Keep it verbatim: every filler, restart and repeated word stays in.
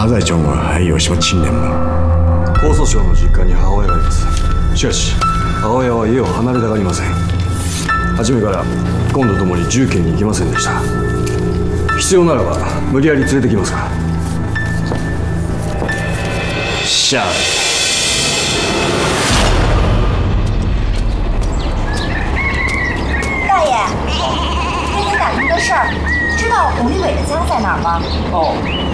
马仔中还有什么亲人吗？ 江蘇省の実家に母親がいます。しかし母親は家を離れたがりません。初めから今度ともに住家に行きませんでした。必要ならば無理やり連れてきますから。 下来。 大爷，给您打听个事儿，知道胡立伟的家在哪儿吗？ 哦。